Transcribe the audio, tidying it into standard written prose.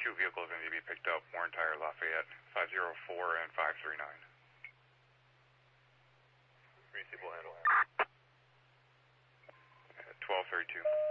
two vehicles that need to be picked up, Warren Tire, Lafayette, 504 and 539. Receive will handle. 1232.